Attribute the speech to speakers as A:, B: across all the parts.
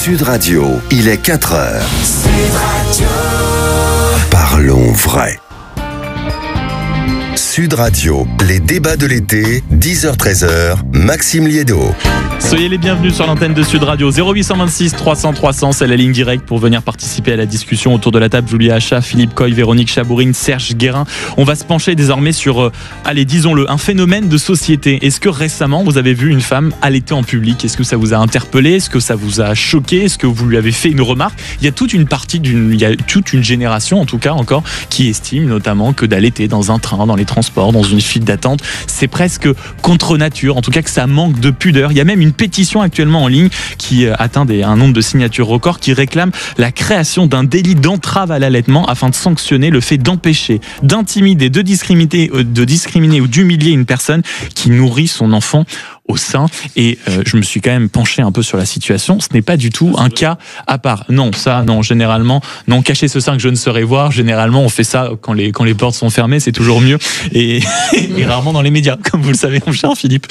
A: Sud Radio, il est 4h. Sud Radio. Parlons vrai. Sud Radio, les débats de l'été, 10h-13h, Maxime Liédo.
B: Soyez les bienvenus sur l'antenne de Sud Radio. 0826 300 300, c'est la ligne directe pour venir participer à la discussion autour de la table. Julia Achat, Philippe Coy, Véronique Chabourine, Serge Guérin. On va se pencher désormais sur, disons-le, un phénomène de société. Est-ce que récemment vous avez vu une femme allaiter en public ? Est-ce que ça vous a interpellé ? Est-ce que ça vous a choqué ? Est-ce que vous lui avez fait une remarque ? Il y a toute une génération, en tout cas encore, qui estime notamment que d'allaiter dans un train, dans les transports, dans une file d'attente, c'est presque contre nature. En tout cas, que ça manque de pudeur. Il y a même une pétition actuellement en ligne qui atteint un nombre de signatures record qui réclame la création d'un délit d'entrave à l'allaitement afin de sanctionner le fait d'empêcher, d'intimider, de discriminer ou d'humilier une personne qui nourrit son enfant au sein. Et je me suis quand même penché un peu sur la situation. Ce n'est pas du tout un cas à part. Non, généralement, non, cacher ce sein que je ne saurais voir. Généralement, on fait ça quand les portes sont fermées, c'est toujours mieux. Et rarement dans les médias, comme vous le savez, mon cher Philippe.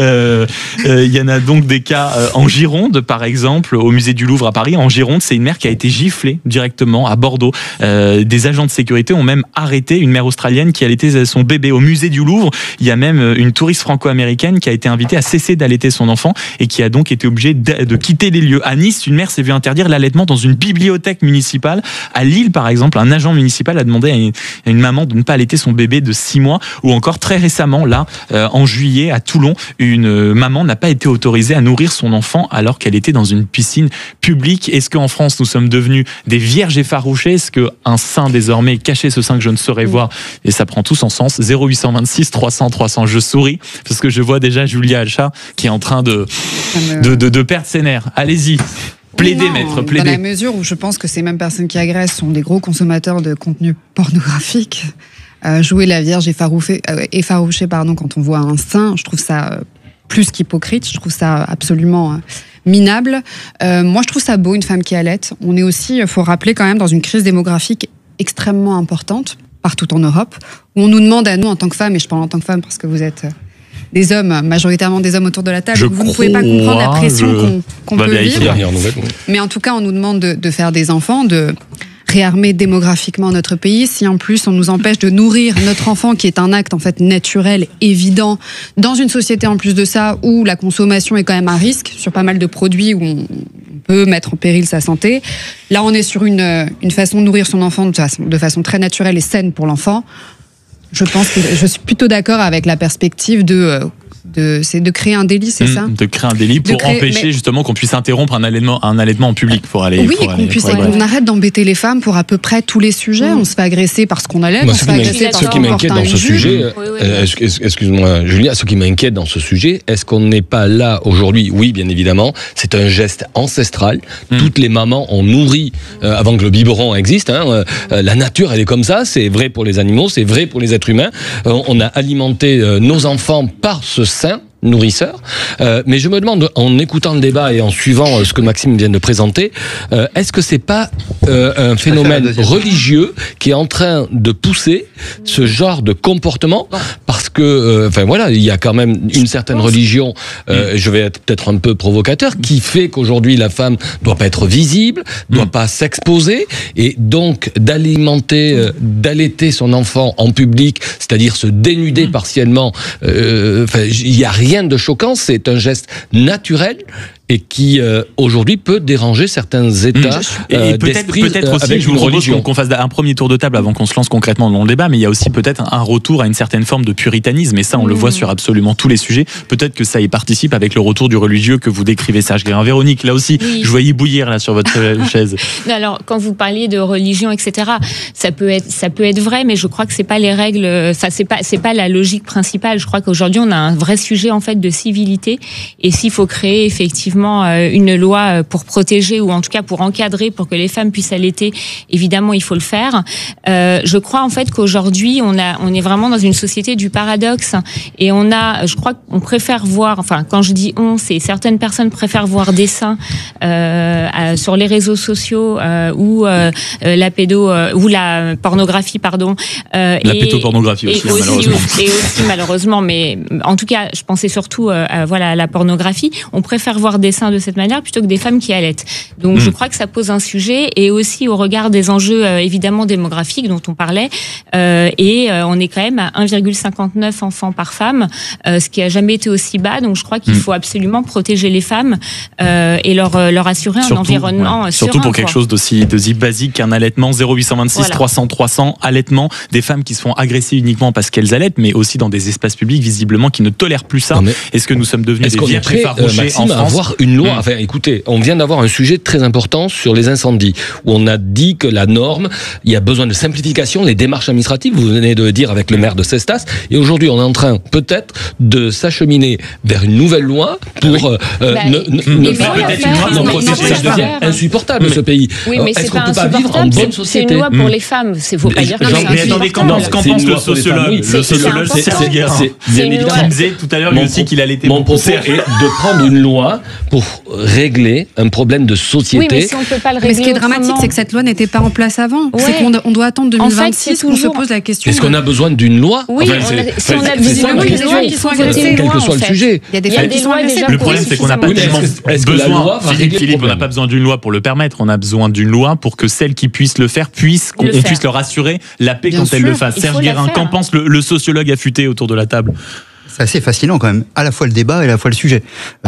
B: Il y en a donc des cas en Gironde, par exemple, au musée du Louvre à Paris. En Gironde, c'est une mère qui a été giflée directement à Bordeaux. Des agents de sécurité ont même arrêté une mère australienne qui allaitait son bébé au musée du Louvre. Il y a même une touriste franco-américaine qui a été invitée à cesser d'allaiter son enfant et qui a donc été obligée de quitter les lieux. À Nice, une mère s'est vue interdire l'allaitement dans une bibliothèque municipale. À Lille, par exemple, un agent municipal a demandé à une maman de ne pas allaiter son bébé de 6 mois. Ou encore très récemment, là, en juillet, à Toulon, une maman n'a pas été autorisée à nourrir son enfant alors qu'elle était dans une piscine publique. Est-ce qu'en France, nous sommes devenus des vierges effarouchées ? Est-ce qu'un sein désormais, cacher ce sein que je ne saurais voir, et ça prend tout son sens. 0826 300 300, je souris parce que je vois déjà Julia Achat qui est en train de perdre ses nerfs. Allez-y. Plaidez, maître, plaidez.
C: Dans la mesure où je pense que ces mêmes personnes qui agressent sont des gros consommateurs de contenu pornographique. Jouer la vierge effarouchée, quand on voit un sein, je trouve ça plus qu'hypocrite, je trouve ça absolument minable. Moi, je trouve ça beau, une femme qui allaite. On est aussi, il faut rappeler quand même, dans une crise démographique extrêmement importante, partout en Europe, où on nous demande à nous, en tant que femmes, et je parle en tant que femme parce que vous êtes des hommes, majoritairement des hommes autour de la table, vous ne pouvez pas comprendre la pression qu'on peut vivre. Mais en tout cas, on nous demande de faire des enfants, de réarmer démographiquement notre pays. Si en plus on nous empêche de nourrir notre enfant, qui est un acte en fait naturel, évident, dans une société en plus de ça où la consommation est quand même un risque sur pas mal de produits où on peut mettre en péril sa santé. Là, on est sur une façon de nourrir son enfant de façon très naturelle et saine pour l'enfant. Je pense que je suis plutôt d'accord avec la perspective c'est de créer un délit, c'est ça ?
B: De créer un délit pour empêcher justement qu'on puisse interrompre un allaitement en public pour aller.
C: Oui, qu'on arrête d'embêter les femmes pour à peu près tous les sujets. On se fait agresser parce qu'on allait.
D: Ce qui m'inquiète dans ce sujet, excuse-moi Julia, ce qui m'inquiète dans ce sujet, est-ce qu'on n'est pas là aujourd'hui ? Oui, bien évidemment, c'est un geste ancestral. Toutes les mamans ont nourri avant que le biberon existe. La nature, elle est comme ça. C'est vrai pour les animaux, c'est vrai pour les êtres humains. On a alimenté nos enfants par ce sein nourrisseur, mais je me demande, en écoutant le débat et en suivant ce que Maxime vient de présenter, est-ce que c'est pas un phénomène religieux qui est en train de pousser ce genre de comportement ? Parce que, il y a quand même une certaine religion, je vais être peut-être un peu provocateur, qui fait qu'aujourd'hui la femme doit pas être visible, doit pas s'exposer, et donc d'allaiter son enfant en public, c'est-à-dire se dénuder partiellement, il y a rien de choquant, c'est un geste naturel et qui aujourd'hui peut déranger certains états d'esprit
B: peut-être aussi,
D: avec
B: je vous
D: une
B: propose
D: religion.
B: qu'on fasse un premier tour de table avant qu'on se lance concrètement dans le débat, mais il y a aussi peut-être un retour à une certaine forme de puritanisme, et ça on le voit sur absolument tous les sujets. Peut-être que ça y participe avec le retour du religieux que vous décrivez, Serge Guérin. Véronique, là aussi, je voyais bouillir là sur votre chaise.
E: Alors, quand vous parliez de religion, etc., ça peut être vrai, mais je crois que c'est pas les règles, c'est pas la logique principale. Je crois qu'aujourd'hui on a un vrai sujet en fait de civilité, et s'il faut créer effectivement une loi pour protéger, ou en tout cas pour encadrer, pour que les femmes puissent allaiter, évidemment il faut le faire. Je crois en fait qu'aujourd'hui on est vraiment dans une société du paradoxe, et je crois qu'on préfère voir, enfin quand je dis c'est certaines personnes préfèrent voir des seins sur les réseaux sociaux ou la pornographie, pardon.
B: La pédopornographie aussi, malheureusement.
E: Et aussi malheureusement, mais en tout cas je pensais surtout à la pornographie. On préfère voir des des seins de cette manière plutôt que des femmes qui allaitent. Donc je crois que ça pose un sujet, et aussi au regard des enjeux évidemment démographiques dont on parlait, et on est quand même à 1,59 enfants par femme, ce qui a jamais été aussi bas. Donc je crois qu'il faut absolument protéger les femmes et leur assurer un environnement serein.
B: Surtout pour quelque chose d'aussi basique qu'un allaitement. 0826 300 300, allaitement, des femmes qui se font agresser uniquement parce qu'elles allaitent, mais aussi dans des espaces publics visiblement qui ne tolèrent plus ça. Est-ce que nous sommes devenus des vierges effarouchées en France
D: à avoir une loi? Enfin, écoutez, on vient d'avoir un sujet très important sur les incendies, où on a dit que la norme, il y a besoin de simplification, les démarches administratives, vous venez de le dire avec le maire de Cestas, et aujourd'hui on est en train peut-être de s'acheminer vers une nouvelle loi pour insupportable ce pays.
E: Oui, mais
D: est-ce qu'on peut pas vivre en bonne société?
E: C'est une loi pour les femmes, faut pas dire que c'est
B: insupportable. Qu'en pense le sociologue? Le sociologue Serge Guérin, bien évidemment, il disait tout à l'heure lui aussi qu'il allait été
D: mon propos est de prendre une loi pour régler un problème de société.
E: Oui, mais si on peut pas le régler.
C: Mais ce qui est dramatique, c'est que cette loi n'était pas en place avant. C'est qu'on doit attendre 2026 qu'on se pose la question.
D: Est-ce qu'on a besoin d'une loi?
E: Oui, si on a besoin d'une loi, il faut voter une loi.
D: Quel que soit le sujet.
C: Il y a des femmes qui sont agressées.
B: Le problème, c'est qu'on n'a pas tellement besoin. Philippe, on n'a pas besoin d'une loi pour le permettre. On a besoin d'une loi pour que celles qui puissent le faire qu'on puisse leur assurer la paix quand elles le fassent. Serge Guérin, qu'en pense le sociologue affûté autour de la table?
F: C'est assez fascinant quand même, à la fois le débat et à la fois le sujet.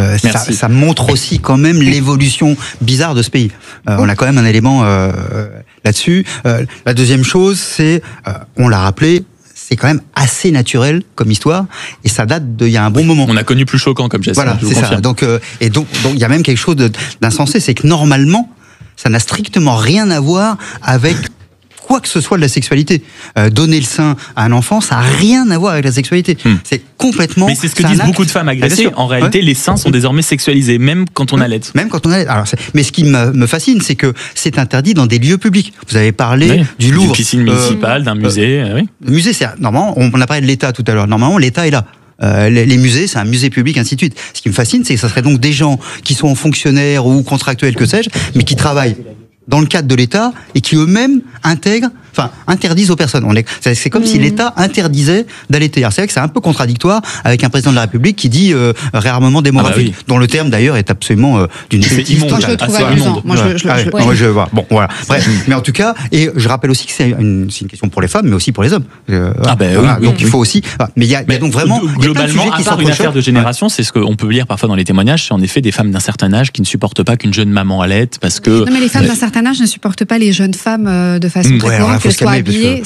F: Ça montre aussi quand même l'évolution bizarre de ce pays. On a quand même un élément là-dessus. La deuxième chose, c'est, on l'a rappelé, c'est quand même assez naturel comme histoire, et ça date d'il y a un bon moment.
B: On a connu plus choquant comme geste.
F: Voilà, c'est ça. Donc il y a même quelque chose d'insensé, c'est que normalement, ça n'a strictement rien à voir avec quoi que ce soit de la sexualité. Donner le sein à un enfant, ça n'a rien à voir avec la sexualité. C'est complètement...
B: Mais c'est ce que disent beaucoup de femmes agressées. En réalité, les seins sont désormais sexualisés, même quand on allait.
F: Même quand on allait. Alors, mais ce qui me fascine, c'est que c'est interdit dans des lieux publics. Vous avez parlé du Louvre.
B: D'une piscine municipale, d'un musée.
F: Le musée, c'est... Normalement, on a parlé de l'État tout à l'heure. Normalement, l'État est là. Les musées, c'est un musée public, ainsi de suite. Ce qui me fascine, c'est que ça serait donc des gens qui sont fonctionnaires ou contractuels, que sais-je, mais qui travaillent dans le cadre de l'État et qui eux-mêmes interdisent aux personnes. C'est comme si l'État interdisait d'allaiter. Alors c'est vrai que c'est un peu contradictoire avec un président de la République qui dit réarmement démographique, dont le terme d'ailleurs est absolument d'une
C: effectivité. Moi je le trouve amusant.
F: Moi je vois. Bon voilà. Bref, mais en tout cas, et je rappelle aussi que c'est une question pour les femmes, mais aussi pour les hommes. Donc il faut aussi. Mais il y a donc vraiment
B: globalement, à part une affaire de génération, c'est ce qu'on peut lire parfois dans les témoignages, c'est en effet des femmes d'un certain âge qui ne supportent pas qu'une jeune maman allaite parce que.
C: Non mais les femmes d'un certain âge ne supportent pas les jeunes femmes de façon très courante, qu'elles soient habillées.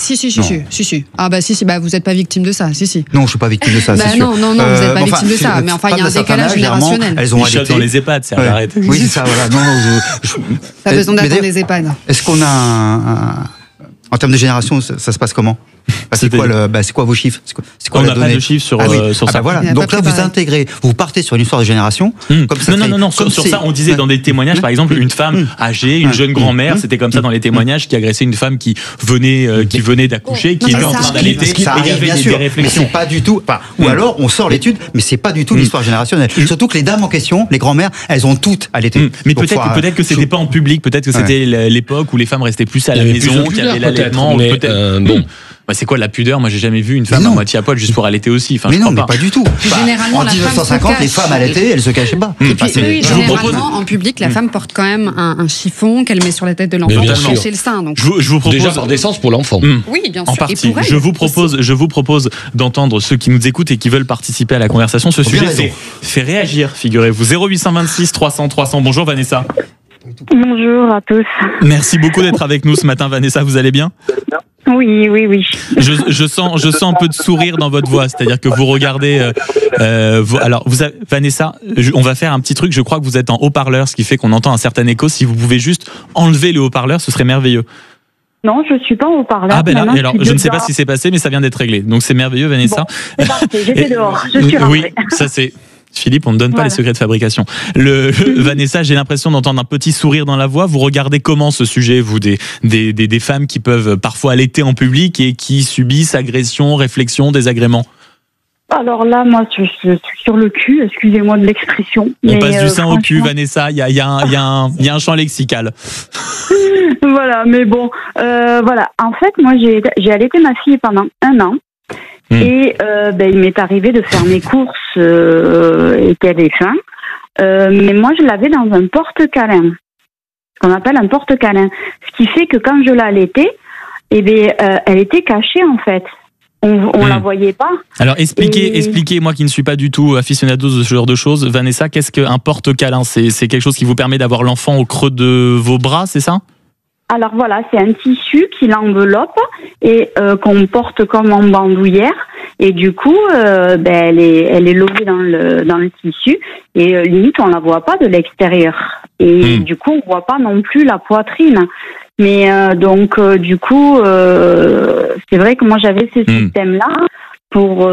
C: Si. Ah bah si, vous n'êtes pas victime de ça, si.
F: Non, je suis pas victime de ça, c'est sûr.
C: Non, vous n'êtes pas victime de ça, mais enfin il y a un décalage générationnel.
F: Elles ont
B: allaité dans les EHPAD, c'est arrête.
F: Oui, c'est ça, voilà. Non,
C: pas besoin d'attendre les EHPAD.
F: Est-ce qu'on a en termes de génération, ça se passe comment? C'est quoi vos chiffres? C'est quoi
B: on
F: la
B: n'a pas de chiffres sur ça.
F: Voilà. Donc là, vous intégrez, vous partez sur une histoire de génération.
B: Comme ça non. Sur ça, on disait dans des témoignages, par exemple, une femme âgée, une jeune grand-mère, c'était comme ça dans les témoignages, qui agressait une femme qui venait d'accoucher, qui était en train d'allaiter. Il y avait des réflexions.
F: C'est pas du tout. Ou alors, on sort l'étude, mais c'est pas du tout l'histoire générationnelle. Surtout que les dames en question, les grand-mères, elles ont toutes allaité.
B: Mais peut-être que c'était pas en public, peut-être que c'était l'époque où les femmes restaient plus à la maison, qu'il y avait l'allaitement. Bon. C'est quoi la pudeur? Moi, j'ai jamais vu une femme à moitié à poil juste pour allaiter aussi.
F: Mais non, mais pas du tout.
C: Généralement,
F: en 1950, les femmes allaitaient, elles se cachaient pas.
C: Et puis, généralement, en public, la femme porte quand même un chiffon qu'elle met sur la tête de l'enfant pour cacher le sein. Donc.
D: Je vous propose déjà par décence pour l'enfant.
C: Oui, bien sûr.
B: En partie. Je vous propose d'entendre ceux qui nous écoutent et qui veulent participer à la conversation. Ce sujet fait réagir, figurez-vous. 0826 300 300. Bonjour Vanessa.
G: Bonjour à tous.
B: Merci beaucoup d'être avec nous ce matin, Vanessa. Vous allez bien?
G: Oui.
B: Je sens un peu de sourire dans votre voix, c'est-à-dire que vous regardez. Vanessa, on va faire un petit truc. Je crois que vous êtes en haut-parleur, ce qui fait qu'on entend un certain écho. Si vous pouvez juste enlever le haut-parleur, ce serait merveilleux.
G: Non, je suis pas en haut-parleur.
B: Ah ben là, alors je ne sais pas ce qui s'est passé, mais ça vient d'être réglé. Donc c'est merveilleux, Vanessa.
G: Bon, c'est parfait. J'étais dehors. Je suis rentrée.
B: Oui, ça c'est. Philippe, on ne donne pas les secrets de fabrication. Vanessa, j'ai l'impression d'entendre un petit sourire dans la voix. Vous regardez comment ce sujet, vous, des femmes qui peuvent parfois allaiter en public et qui subissent agressions, réflexions, désagréments?
G: Alors là, moi, je suis sur le cul, excusez-moi de l'expression.
B: On passe du sein au cul, Vanessa, il y a un champ lexical.
G: Voilà, mais bon, voilà. En fait, moi, j'ai allaité ma fille pendant 1 an. Et il m'est arrivé de faire mes courses et qu'elle ait faim. mais moi je l'avais dans un porte-câlin, ce qu'on appelle un porte-câlin. Ce qui fait que quand je l'allaitais, elle était cachée en fait. On la voyait pas.
B: Alors expliquez, moi qui ne suis pas du tout aficionado de ce genre de choses, Vanessa, qu'est-ce qu'un porte-câlin ? C'est quelque chose qui vous permet d'avoir l'enfant au creux de vos bras, c'est ça ?
G: Alors voilà, c'est un tissu qui l'enveloppe et qu'on porte comme en bandoulière. Et du coup, elle est logée dans le tissu et limite on la voit pas de l'extérieur. Et du coup, on voit pas non plus la poitrine. Mais du coup, c'est vrai que moi j'avais ce système-là pour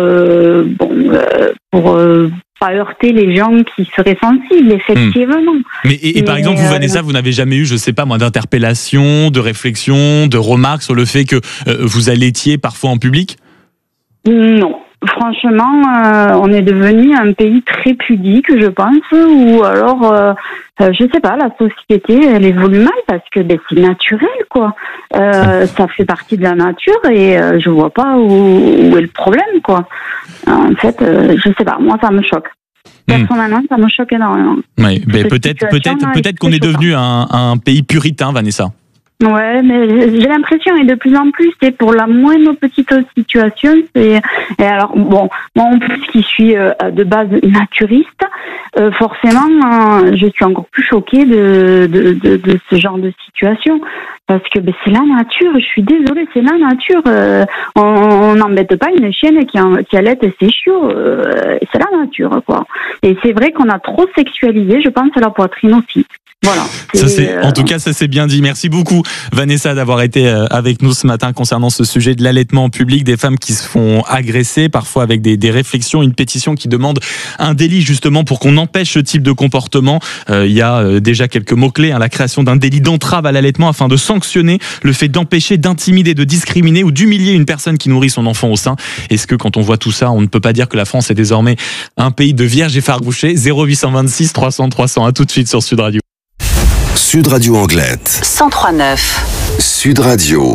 G: pas heurter les gens qui seraient sensibles, effectivement.
B: Mais par exemple, vous, Vanessa, vous n'avez jamais eu, je sais pas moi, d'interpellation, de réflexion, de remarques sur le fait que vous allaitiez parfois en public ?
G: Non. Franchement, on est devenu un pays très pudique, je pense, ou alors, je sais pas, la société, elle évolue mal parce que c'est naturel, quoi. Ça fait partie de la nature et je vois pas où est le problème, quoi. En fait, je sais pas, moi ça me choque. Personnellement, ça me choque énormément.
B: Oui, peut-être qu'on est devenu un pays puritain, Vanessa.
G: Ouais, mais j'ai l'impression, et de plus en plus, c'est pour la moindre petite situation, et alors, bon, moi en plus qui suis de base naturiste, forcément, je suis encore plus choquée de ce genre de situation, parce que c'est la nature, je suis désolée, c'est la nature, on n'embête pas une chienne qui allaite ses chiots, c'est la nature, quoi. Et c'est vrai qu'on a trop sexualisé, je pense, la poitrine aussi. Voilà.
B: En tout cas, ça c'est bien dit. Merci beaucoup, Vanessa, d'avoir été avec nous ce matin concernant ce sujet de l'allaitement en public, des femmes qui se font agresser, parfois avec des réflexions, une pétition qui demande un délit justement pour qu'on empêche ce type de comportement. Il y a déjà quelques mots-clés, la création d'un délit d'entrave à l'allaitement afin de sanctionner le fait d'empêcher, d'intimider, de discriminer ou d'humilier une personne qui nourrit son enfant au sein. Est-ce que quand on voit tout ça, on ne peut pas dire que la France est désormais un pays de vierges effarouchées ? 0826 300 300, à tout de suite sur Sud Radio.
A: Sud Radio Anglette
H: 103.9.
A: Sud Radio.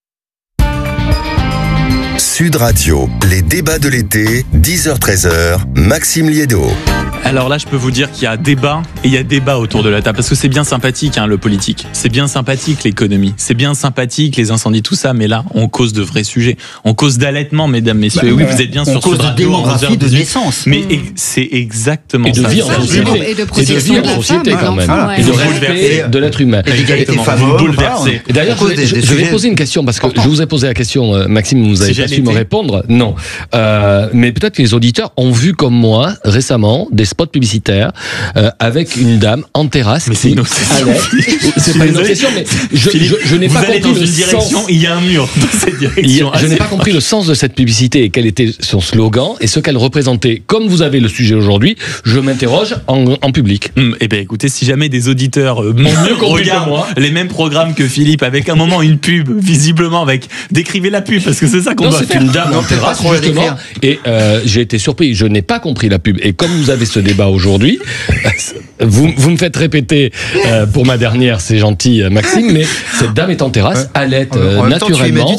A: Sud Radio, les débats de l'été, 10h-13h, Maxime Liédo.
B: Alors là, je peux vous dire qu'il y a débat et il y a débat autour de la table parce que c'est bien sympathique le politique, c'est bien sympathique l'économie, c'est bien sympathique les incendies, tout ça, mais là, on cause de vrais sujets. On cause d'allaitement, mesdames, messieurs. Et oui, vous êtes bien sur Sud Radio.
F: On cause de démographie, de naissance.
B: Mais c'est exactement
D: et de
B: ça.
D: Vie en société.
C: Et de protection de la
D: société
C: femme,
D: quand même.
C: enfin,
D: Et de respect de l'être humain.
F: Exactement.
B: Bouleversé.
D: Et d'ailleurs, je vais poser une question parce que je vous ai posé la question, Maxime, vous n'avez pas su me répondre. Non. Mais peut-être que les auditeurs ont vu comme moi récemment des spots publicitaires avec une dame en terrasse.
B: Mais c'est une obsession.
D: C'est pas une obsession, mais je n'ai pas compris le
B: direction. Il y a un mur dans cette direction.
D: Je n'ai pas compris le sens de cette publicité et quel était son slogan et ce qu'elle représentait. Comme vous avez le sujet aujourd'hui, je m'interroge en public.
B: Eh bien, écoutez, si jamais des auditeurs regardent les mêmes programmes que Philippe avec un moment une pub, visiblement avec décrivez la pub parce que c'est ça qu'on doit faire.
D: C'est une dame en terrasse justement. Et j'ai été surpris. Je n'ai pas compris la pub. Et comme vous avez ce débat aujourd'hui, vous me faites répéter pour ma dernière, c'est gentil Maxime, mais cette dame est en terrasse, allaite naturellement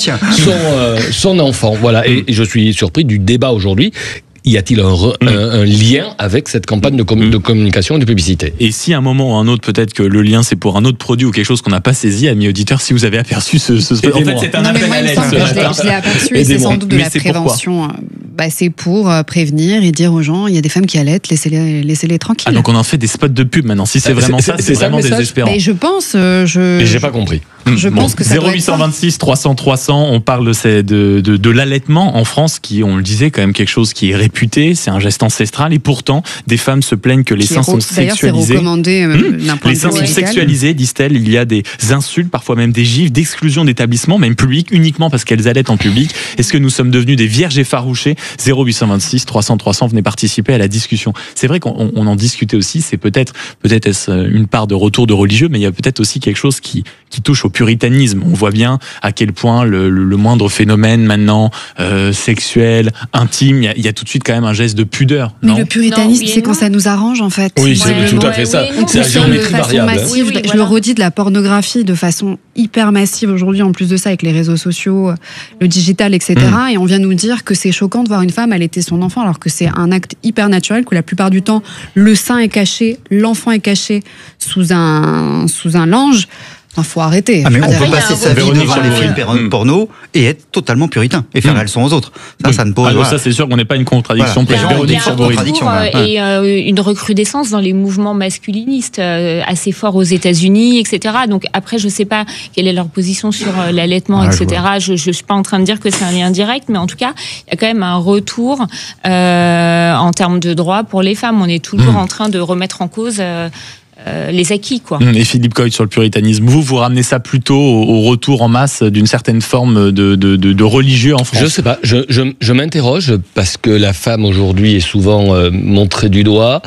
D: son enfant. Voilà. Et je suis surpris du débat aujourd'hui. Y a-t-il un lien avec cette campagne de communication et de publicité ?
B: Et si à un moment ou un autre, peut-être que le lien c'est pour un autre produit ou quelque chose qu'on n'a pas saisi, amis auditeurs, si vous avez aperçu ce en fait, c'est un appel à l'aide.
C: Je l'ai aperçu et c'est sans doute de la prévention. C'est pour prévenir et dire aux gens, il y a des femmes qui allaitent, laissez-les tranquilles.
B: Ah, donc on en fait des spots de pub maintenant. Si c'est vraiment ça, c'est vraiment désespérant.
C: Mais je pense,
D: Mais j'ai pas compris.
C: Je pense que ça
B: 0826 300 300, on parle de l'allaitement en France qui, on le disait, quand même quelque chose qui est réputé, c'est un geste ancestral et pourtant des femmes se plaignent que les seins sont sexualisés.
C: D'ailleurs, c'est recommandé d'un point de vue
B: Les seins sont sexualisés, disent-elles, il y a des insultes, parfois même des gifs, d'exclusion d'établissements, même publics, uniquement parce qu'elles allaitent en public. Est-ce que nous sommes devenus des vierges effarouchées ? 0826 300 300, venez participer à la discussion. C'est vrai qu'on en discutait aussi, c'est peut-être est-ce une part de retour de religieux, mais il y a peut-être aussi quelque chose qui touche au puritanisme. On voit bien à quel point le moindre phénomène maintenant sexuel, intime, il y a tout de suite quand même un geste de pudeur.
C: Mais le puritanisme, c'est quand ça nous arrange en fait.
D: Oui, c'est tout à fait ça. C'est la géométrie variable.
C: Je le redis, de la pornographie de façon hyper massive aujourd'hui, en plus de ça, avec les réseaux sociaux, le digital, etc. Et on vient nous dire que c'est choquant de voir une femme allaiter son enfant, alors que c'est un acte hyper naturel, que la plupart du temps, le sein est caché, l'enfant est caché sous un linge. Il faut arrêter.
F: Mais on peut passer sa vie devant les films porno et être totalement puritain et faire la leçon aux autres. Ça ne pose.
B: Ça, c'est sûr qu'on n'est pas une contradiction.
E: Il y a une recrudescence dans les mouvements masculinistes assez forts aux États-Unis, etc. Donc après, je ne sais pas quelle est leur position sur l'allaitement, etc. Je ne suis pas en train de dire que c'est un lien direct, mais en tout cas, il y a quand même un retour en termes de droits pour les femmes. On est toujours en train de remettre en cause les acquis, quoi.
B: Et Philippe Coy, sur le puritanisme, vous ramenez ça plutôt au retour en masse d'une certaine forme de religieux en France?
D: Je sais pas, je m'interroge parce que la femme aujourd'hui est souvent montrée du doigt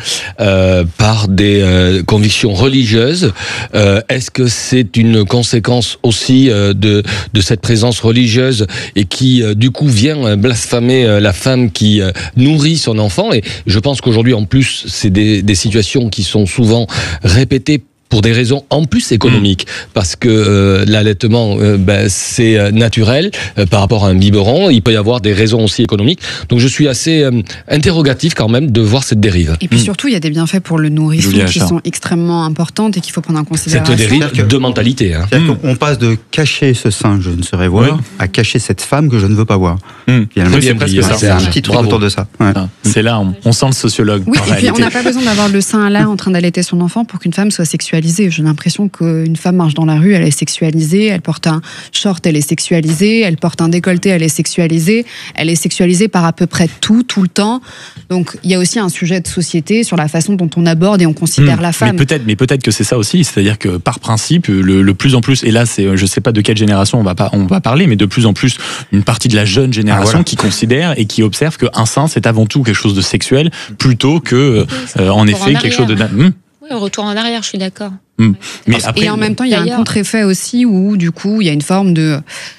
D: par des convictions religieuses. Est-ce que c'est une conséquence aussi de cette présence religieuse et qui du coup vient blasphémer la femme qui nourrit son enfant? Et je pense qu'aujourd'hui en plus c'est des situations qui sont souvent répétées pour des raisons en plus économiques, parce que l'allaitement, c'est naturel par rapport à un biberon. Il peut y avoir des raisons aussi économiques. Donc je suis assez interrogatif quand même de voir cette dérive.
C: Et puis surtout, il y a des bienfaits pour le nourrisson qui sont extrêmement importantes et qu'il faut prendre en considération.
D: Cette dérive de mentalité.
F: On passe de cacher ce sein que je ne saurais voir à cacher cette femme que je ne veux pas voir.
B: C'est
F: un petit truc autour de ça.
B: C'est là, on sent le sociologue.
C: Oui, et puis on n'a pas besoin d'avoir le sein là en train d'allaiter son enfant pour qu'une femme soit sexualisée. J'ai l'impression qu'une femme marche dans la rue, elle est sexualisée, elle porte un short, elle est sexualisée, elle porte un décolleté, elle est sexualisée par à peu près tout le temps. Donc il y a aussi un sujet de société sur la façon dont on aborde et on considère la femme.
B: Mais peut-être que c'est ça aussi, c'est-à-dire que par principe, le plus en plus, et là c'est, je sais pas de quelle génération on va parler, mais de plus en plus une partie de la jeune génération qui considère et qui observe qu'un sein c'est avant tout quelque chose de sexuel plutôt que en effet quelque chose de...
E: Oui, retour en arrière, je suis d'accord.
B: Mais après,
C: et en même temps, il y a un contre-effet aussi où, du coup, il y a une forme de...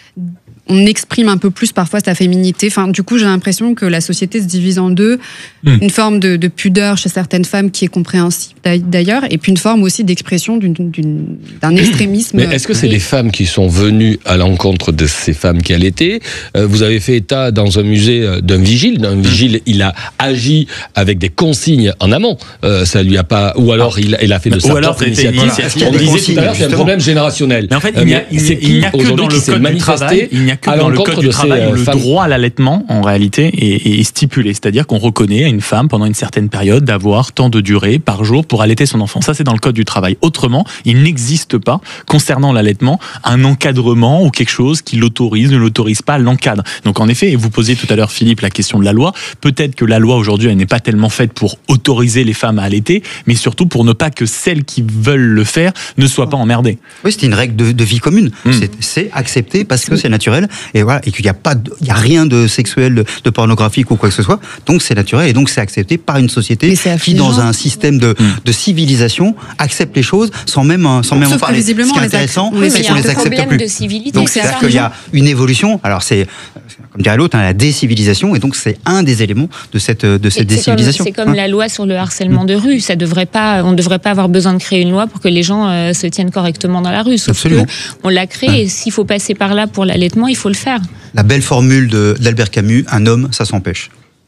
C: On exprime un peu plus parfois sa féminité. Enfin, du coup, j'ai l'impression que la société se divise en deux. Une forme de pudeur chez certaines femmes qui est compréhensible d'ailleurs, et puis une forme aussi d'expression d'un extrémisme.
D: Mais est-ce que c'est les femmes qui sont venues à l'encontre de ces femmes qui allaitaient? Vous avez fait état dans un musée d'un vigile. Il a agi avec des consignes en amont. Ça lui a pas, ou alors il a fait de sa propre initiative. On disait tout à l'heure, c'est un problème générationnel.
B: Mais en fait, il n'y a que dans le code du travail. Il n'y a que dans le code du travail où le droit à l'allaitement, en réalité, est stipulé. C'est-à-dire qu'on reconnaît à une femme, pendant une certaine période, d'avoir tant de durée par jour pour allaiter son enfant. Ça, c'est dans le code du travail. Autrement, il n'existe pas, concernant l'allaitement, un encadrement ou quelque chose qui l'autorise, ne l'autorise pas, l'encadre. Donc, en effet, et vous posiez tout à l'heure, Philippe, la question de la loi. Peut-être que la loi, aujourd'hui, elle n'est pas tellement faite pour autoriser les femmes à allaiter, mais surtout pour ne pas que celles qui veulent le faire ne soient pas emmerdées.
F: Oui, c'est une règle de vie commune. C'est accepté parce que c'est naturel. Et voilà, et qu'il n'y a rien de sexuel, de pornographique ou quoi que ce soit. Donc c'est naturel et donc c'est accepté par une société qui, dans un système de civilisation, accepte les choses sans même en parler. Ce qui est intéressant, c'est qu'on les accepte plus. Donc c'est-à-dire qu'il y a une évolution. Alors c'est, comme dirait l'autre, la décivilisation, et donc c'est un des éléments de cette décivilisation.
E: C'est comme la loi sur le harcèlement de rue. On ne devrait pas avoir besoin de créer une loi pour que les gens se tiennent correctement dans la rue. Sauf que on l'a créé et s'il faut passer par là pour l'allaitement, il faut le faire.
F: La belle formule d'Albert Camus, un homme, ça s'empêche.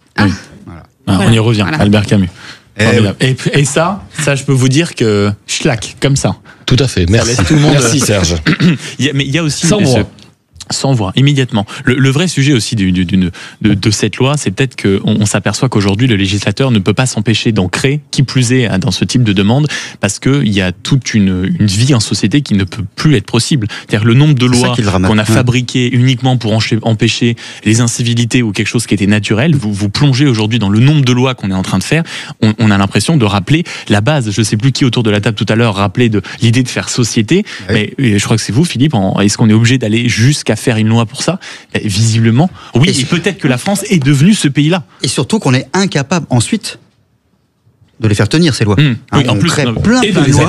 B: On y revient, Albert Camus. Et ça, je peux vous dire que schlack, comme ça.
D: Tout à fait, merci.
B: Tout le monde...
D: Merci Serge.
B: Mais il y a aussi...
D: Sans voix,
B: immédiatement. Le vrai sujet aussi de cette loi, c'est peut-être qu'on s'aperçoit qu'aujourd'hui, le législateur ne peut pas s'empêcher d'en créer, qui plus est dans ce type de demande, parce qu'il y a toute une vie en société qui ne peut plus être possible. C'est-à-dire le nombre de lois qu'on a fabriquées uniquement pour empêcher les incivilités ou quelque chose qui était naturel, vous plongez aujourd'hui dans le nombre de lois qu'on est en train de faire, on a l'impression de rappeler la base. Je ne sais plus qui autour de la table tout à l'heure rappelait de l'idée de faire société, mais je crois que c'est vous, Philippe, est-ce qu'on est obligé d'aller jusqu'à faire une loi pour ça? Visiblement, oui. Et peut-être que la France est devenue ce pays-là.
F: Et surtout qu'on est incapable ensuite de les faire tenir, ces lois.
B: Oui, en plus,
F: plein de
B: lois.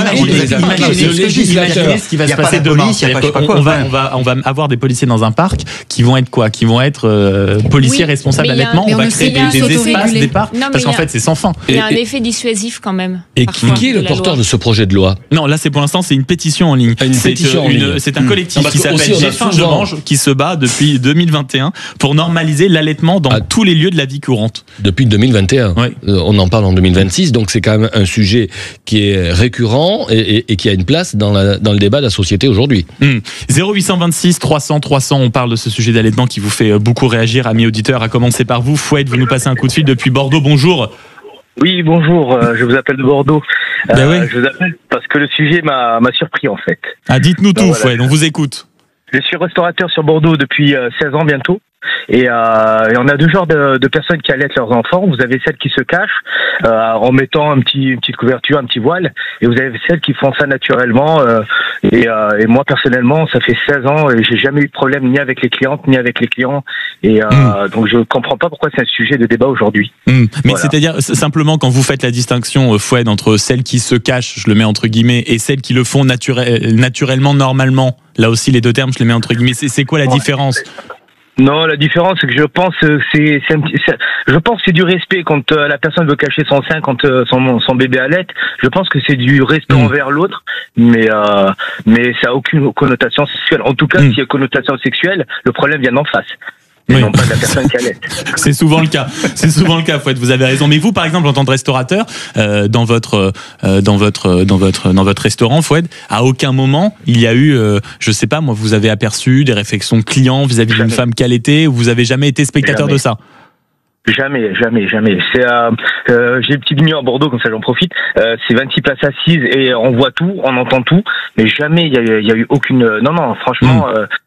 D: Imaginez
B: ce qui va se passer demain. On va avoir des policiers dans un parc qui vont être quoi? Qui vont être policiers responsables d'allaitement. On va créer des espaces, des parcs, parce qu'en fait, c'est sans fin.
E: Il y a un effet dissuasif quand même.
D: Et qui est le porteur de ce projet de loi?
B: Non, là, pour l'instant, c'est une pétition en ligne. C'est un collectif qui s'appelle J'ai faim, je mange, qui se bat depuis 2021 pour normaliser l'allaitement dans tous les lieux de la vie courante.
D: Depuis 2021.
B: Oui.
D: On en parle en 2026, donc c'est quand même un sujet qui est récurrent et qui a une place dans le débat de la société aujourd'hui.
B: 0826 300 300, on parle de ce sujet d'allaitement qui vous fait beaucoup réagir, amis auditeurs, à commencer par vous. Fouette, vous nous passez un coup de fil depuis Bordeaux, bonjour.
H: Oui, bonjour, je vous appelle de Bordeaux.
B: Oui.
H: Je vous appelle parce que le sujet m'a surpris en fait.
B: Ah, dites-nous tout, Fouette, on vous écoute.
H: Je suis restaurateur sur Bordeaux depuis 16 ans bientôt. Et on a deux genres de personnes qui allaitent leurs enfants. Vous avez celles qui se cachent en mettant une petite couverture, un petit voile, et vous avez celles qui font ça naturellement. Et moi personnellement, ça fait 16 ans et j'ai jamais eu de problème ni avec les clientes ni avec les clients. Et donc je comprends pas pourquoi c'est un sujet de débat aujourd'hui.
B: Mais voilà. C'est-à-dire simplement quand vous faites la distinction, Foued, entre celles qui se cachent, je le mets entre guillemets, et celles qui le font naturellement, normalement. Là aussi, les deux termes, je les mets entre guillemets. C'est quoi la différence?
H: Non, la différence, c'est que je pense c'est du respect quand la personne veut cacher son sein quand son bébé allait. Je pense que c'est du respect envers l'autre, mais ça a aucune connotation sexuelle. En tout cas, s'il y a connotation sexuelle, le problème vient d'en face. Et non pas de la personne qui allait.
B: C'est souvent le cas. Fouette, vous avez raison. Mais vous, par exemple, en tant que restaurateur, dans votre restaurant, Fouette, à aucun moment il y a eu, je sais pas, moi, vous avez aperçu des réflexions de clients vis-à-vis d'une femme qui allaitait, ou vous avez jamais été spectateur de ça?
H: Jamais. C'est j'ai le petit vignon à Bordeaux, comme ça j'en profite. C'est 26 places assises et on voit tout, on entend tout, mais jamais il y a eu aucune. Non, franchement.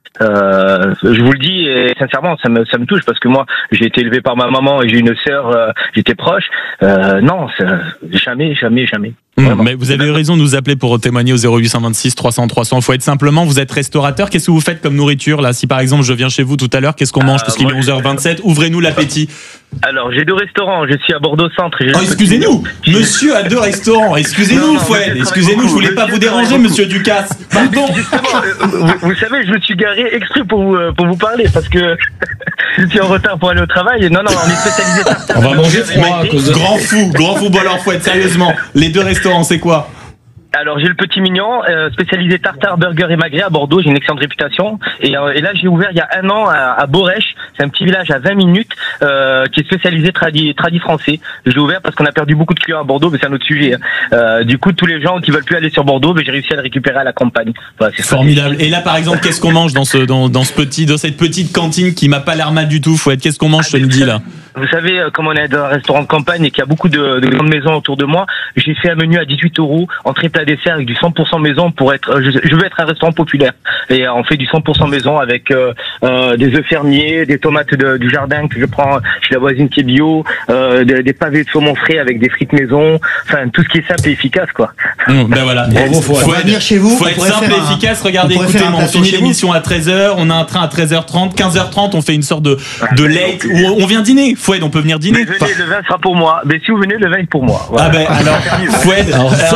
H: Je vous le dis et sincèrement, ça me touche parce que moi, j'ai été élevé par ma maman et j'ai une sœur, j'étais proche. Non, jamais.
B: Mais vous avez eu raison de nous appeler pour témoigner au 0826 300 300. Faut être simplement, vous êtes restaurateur. Qu'est-ce que vous faites comme nourriture là? Si par exemple je viens chez vous tout à l'heure, qu'est-ce qu'on mange? Parce qu'il est 11h27. Ouvrez-nous l'appétit.
H: Alors j'ai deux restaurants. Je suis à Bordeaux Centre.
B: Excusez-nous, monsieur a deux restaurants. Excusez-nous, Foued. Excusez-nous, je voulais pas vous déranger, monsieur Ducasse. Pardon.
H: Vous savez, je me suis garé exprès pour vous parler parce que je suis en retard pour aller au travail. Non, on est spécialisé tartare.
D: On va manger froid.
B: Grand fou. Alors Foued, sérieusement, les deux restaurants, c'est quoi?
H: Alors j'ai le Petit Mignon, spécialisé tartare, burger et magret à Bordeaux, j'ai une excellente réputation. Et là j'ai ouvert il y a un an à Borèche, c'est un petit village à 20 minutes qui est spécialisé tradi français. Je l'ai ouvert parce qu'on a perdu beaucoup de clients à Bordeaux, mais c'est un autre sujet. Du coup tous les gens qui veulent plus aller sur Bordeaux, j'ai réussi à le récupérer à la campagne. Voilà, c'est
B: formidable. Et là par exemple, qu'est-ce qu'on mange dans cette petite cantine qui m'a pas l'air mal du tout, Foued? Qu'est-ce qu'on mange ce midi là?
H: Vous savez, comme on est dans un restaurant de campagne et qu'il y a beaucoup de grandes maisons autour de moi, j'ai fait un menu à 18 €, entrée plat dessert avec du 100% maison pour être. Je veux être un restaurant populaire et on fait du 100% maison avec des œufs fermiers, des tomates du jardin que je prends chez la voisine qui est bio, des pavés de saumon frais avec des frites maison, enfin tout ce qui est simple et efficace quoi.
B: Ben voilà.
F: Faut venir chez vous.
B: Faut être simple et efficace. Regardez, écoutez, on finit l'émission à 13h, on a un train à 13h30, 15h30, on fait une sorte de late où on vient dîner. Foued, on peut venir dîner.
H: Mais venez, le vin sera pour moi. Mais si vous venez, le vin est pour moi. Voilà.
B: Ah ben alors, Foued,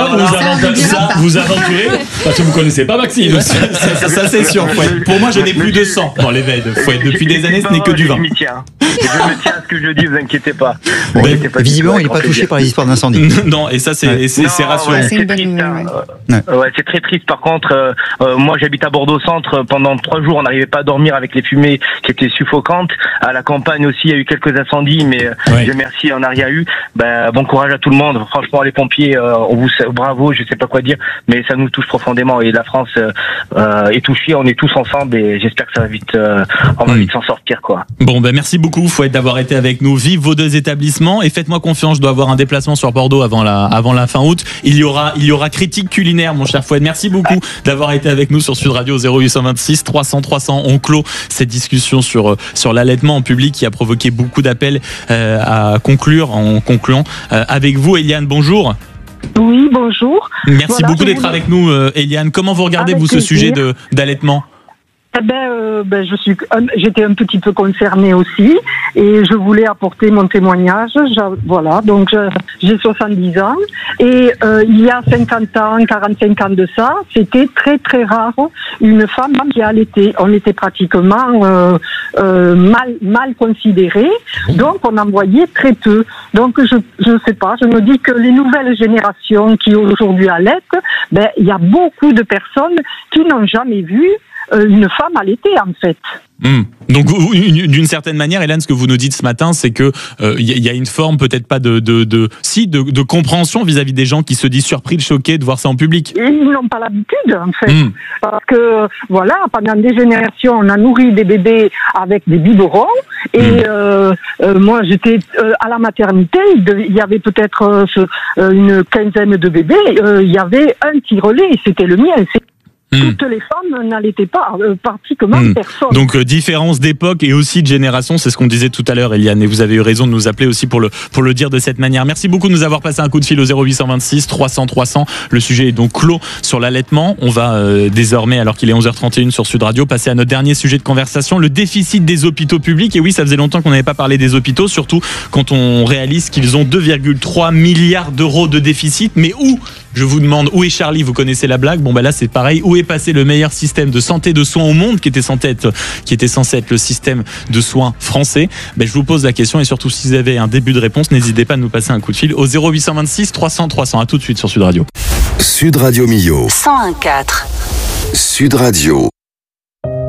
D: vous aventurez parce que vous connaissez pas Maxime.
B: Ça c'est sûr, Foued. Pour moi, je n'ai plus de sang dans les veines, Foued. Depuis des années, ce n'est que du vin.
H: Je me tiens à ce que je dis, vous inquiétez pas.
F: Visiblement, il n'est pas touché par les histoires d'incendie.
B: Non, et ça c'est rassurant.
H: C'est triste. Ouais, c'est très triste. Par contre, moi j'habite à Bordeaux Centre. Pendant 3 jours, on n'arrivait pas à dormir avec les fumées qui étaient suffocantes. À la campagne aussi, il y a eu quelques incendies, mais Dieu merci, on n'a rien eu. Bon courage à tout le monde. Franchement, les pompiers, on vous bravo, je sais pas quoi dire, mais ça nous touche profondément. Et la France est touchée. On est tous ensemble et j'espère que ça va vite. On va vite s'en sortir, quoi.
B: Bon, merci beaucoup, Foued, d'avoir été avec nous. Vive vos deux établissements et faites-moi confiance. Je dois avoir un déplacement sur Bordeaux avant la fin août. Il y aura critique culinaire, mon cher Foued. Merci beaucoup d'avoir été avec nous sur Sud Radio 0826 300 300. On clôt cette discussion sur l'allaitement en public qui a provoqué beaucoup d'appels à conclure en concluant avec vous, Eliane. Bonjour.
G: Oui, bonjour.
B: Merci beaucoup d'être avec nous, Eliane. Comment vous regardez, vous, ce sujet d'allaitement?
I: J'étais un petit peu concernée aussi et je voulais apporter mon témoignage. Voilà, donc j'ai 70 ans et il y a 50 ans, 45 ans de ça, c'était très très rare une femme qui allaitait. On était pratiquement mal considérés, donc on en voyait très peu. Donc je sais pas, je me dis que les nouvelles générations qui aujourd'hui allaitent, il y a beaucoup de personnes qui n'ont jamais vu une femme allaiter en fait.
B: Donc d'une certaine manière, Hélène, ce que vous nous dites ce matin, c'est que y a une forme peut-être pas de compréhension vis-à-vis des gens qui se disent surpris, choqués de voir ça en public.
I: Ils n'ont pas l'habitude en fait, parce que voilà, pendant des générations, on a nourri des bébés avec des biberons et moi j'étais à la maternité, il y avait peut-être une quinzaine de bébés, il y avait un tire-lait, c'était le mien. Toutes les femmes n'allaitaient pas, pratiquement personne.
B: Donc différence d'époque et aussi de génération, c'est ce qu'on disait tout à l'heure, Eliane, et vous avez eu raison de nous appeler aussi pour le dire de cette manière. Merci beaucoup de nous avoir passé un coup de fil au 0826 300 300. Le sujet est donc clos sur l'allaitement. On va désormais, alors qu'il est 11h31 sur Sud Radio, passer à notre dernier sujet de conversation, le déficit des hôpitaux publics. Et oui, ça faisait longtemps qu'on n'avait pas parlé des hôpitaux, surtout quand on réalise qu'ils ont 2,3 milliards d'euros de déficit. Mais où ? Je vous demande, où est Charlie ? Vous connaissez la blague ? Bon, là, c'est pareil. Où est passé le meilleur système de santé de soins au monde, qui était censé être le système de soins français ? Je vous pose la question, et surtout, si vous avez un début de réponse, n'hésitez pas à nous passer un coup de fil au 0826 300 300. À tout de suite sur Sud Radio.
A: Sud Radio Millau.
J: 101.4.
A: Sud Radio.